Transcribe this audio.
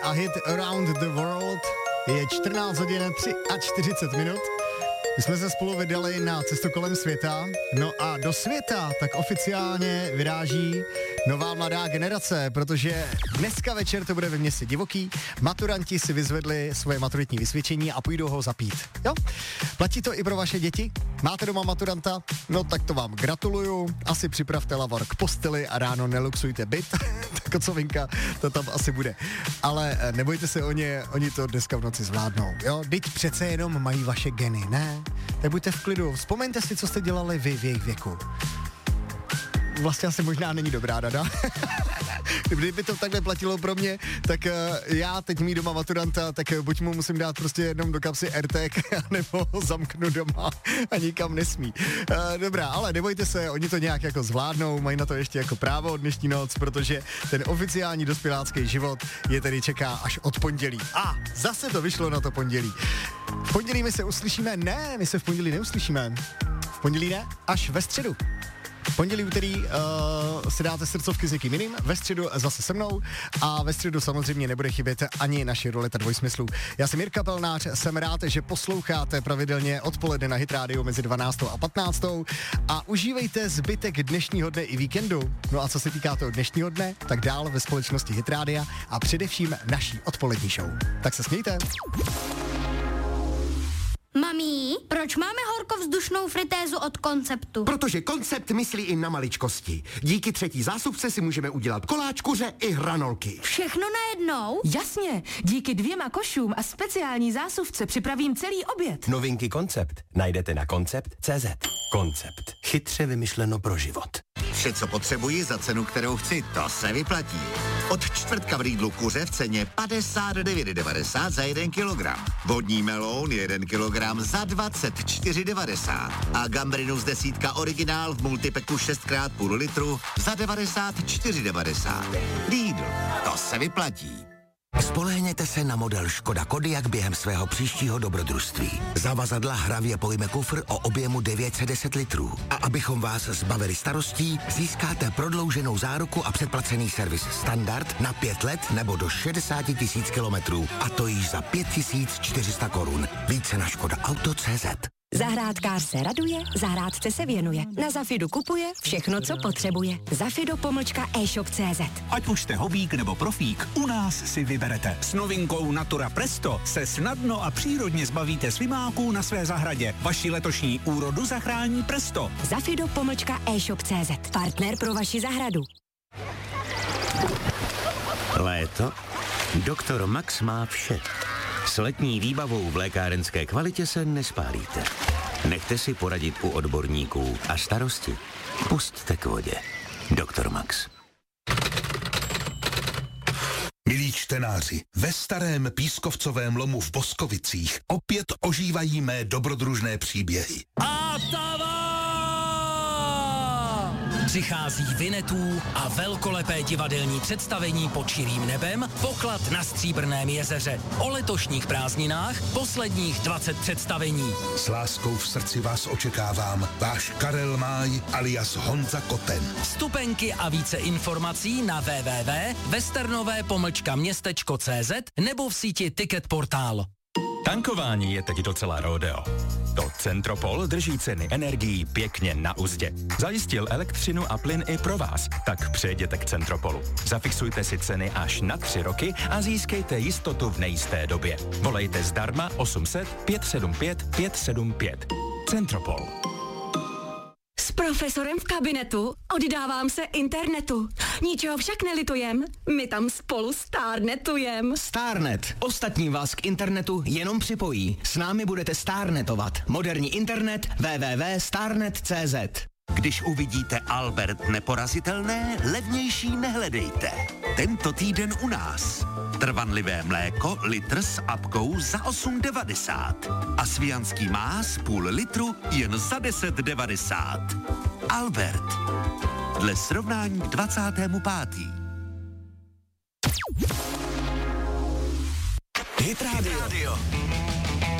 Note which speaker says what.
Speaker 1: a hit Around the World. Je 14 hodin 43 minut. My jsme se spolu vydali na cestu kolem světa, no a do světa tak oficiálně vyráží nová mladá generace, protože dneska večer to bude ve městě Divoký, maturanti si vyzvedli svoje maturitní vysvědčení a půjdou ho zapít, jo? Platí to i pro vaše děti? Máte doma maturanta? No tak to vám gratuluju, asi připravte lavor k posteli a ráno neluxujte byt, kocovinka, to tam asi bude. Ale nebojte se oni to dneska v noci zvládnou, jo? Vždyť přece jenom mají vaše geny, ne? Tak buďte v klidu, vzpomeňte si, co jste dělali vy v jejich věku. Vlastně asi možná není dobrá rada. Kdyby to takhle platilo pro mě, tak já teď mít doma maturanta, tak buď mu musím dát prostě jenom do kapsy AirTag, nebo ho zamknu doma a nikam nesmí. Dobrá, ale nebojte se, oni to nějak jako zvládnou, mají na to ještě jako právo dnešní noc, protože ten oficiální dospělácký život je tedy čeká až od pondělí. A zase to vyšlo na to pondělí. V pondělí my se uslyšíme? Ne, my se v pondělí neuslyšíme. V pondělí ne, až ve středu. V pondělí, úterý si dáte srdcovky s někým jiným, ve středu zase se mnou a ve středu samozřejmě nebude chybět ani naše roleta dvojsmyslů. Já jsem Jirka Pelnář, jsem rád, že posloucháte pravidelně odpoledne na Hit Radio mezi 12. a 15. a užívejte zbytek dnešního dne i víkendu. No a co se týká toho dnešního dne, tak dál ve společnosti Hit Radia a především naší odpolední show. Tak se smějte.
Speaker 2: Mami, proč máme horkovzdušnou fritézu od Konceptu?
Speaker 3: Protože Koncept myslí i na maličkosti. Díky třetí zásuvce si můžeme udělat koláč, kuře i hranolky.
Speaker 2: Všechno najednou?
Speaker 4: Jasně, díky 2 košům a speciální zásuvce připravím celý oběd.
Speaker 5: Novinky Koncept najdete na koncept.cz. Koncept. Chytře vymyšleno pro život.
Speaker 6: Vše, co potřebuji za cenu, kterou chci, to se vyplatí. Od čtvrtka v Lidlu kuře v ceně 59,90 za 1 kilogram. Vodní meloun 1 kilogram za 24,90. A gambrinus 10 originál v multipeku 6x půl litru za 94,90. Lidl, to se vyplatí.
Speaker 3: Spolehněte se na model Škoda Kodiaq během svého příštího dobrodružství. Zavazadla hravě pojme kufr o objemu 910 litrů. A abychom vás zbavili starostí, získáte prodlouženou záruku a předplacený servis standard na 5 let nebo do 60 000 kilometrů. A to již za 5400 korun. Více na škodaauto.cz.
Speaker 7: Zahrádkář se raduje, zahrádce se věnuje. Na Zafidu kupuje všechno, co potřebuje. Zafido.e-shop.cz.
Speaker 8: Ať už jste hobík nebo profík, u nás si vyberete. S novinkou Natura Presto se snadno a přírodně zbavíte slimáků na své zahradě. Vaši letošní úrodu zachrání Presto.
Speaker 7: Zafido.e-shop.cz. Partner pro vaši zahradu.
Speaker 5: Léto? Doktor Max má vše. S letní výbavou v lékárenské kvalitě se nespálíte. Nechte si poradit u odborníků a starosti pusťte k vodě. Doktor Max.
Speaker 9: Milí čtenáři, ve starém pískovcovém lomu v Boskovicích opět ožívají mé dobrodružné příběhy.
Speaker 10: Přichází Vinetů a velkolepé divadelní představení pod širým nebem, poklad na Stříbrném jezeře. O letošních prázdninách posledních 20 představení.
Speaker 9: S láskou v srdci vás očekávám, váš Karel Máj alias Honza Koten.
Speaker 10: Vstupenky a více informací na www.westernové-městečko.cz nebo v síti Ticket Portál.
Speaker 11: Tankování je teď docela rodeo. To Centropol drží ceny energií pěkně na uzdě. Zajistil elektřinu a plyn i pro vás, tak přejděte k Centropolu. Zafixujte si ceny až na 3 roky a získejte jistotu v nejisté době. Volejte zdarma 800 575 575. Centropol.
Speaker 7: S profesorem v kabinetu oddávám se internetu. Ničeho však nelitujem, my tam spolu stárnetujem.
Speaker 12: Starnet. Ostatní vás k internetu jenom připojí. S námi budete starnetovat. Moderní internet www.starnet.cz.
Speaker 6: Když uvidíte Albert neporazitelné, levnější nehledejte. Tento týden u nás. Trvanlivé mléko, litr s apkou za 8,90. A svijanský más půl litru jen za 10,90. Albert. Dle srovnání k 25.
Speaker 3: Hit Radio.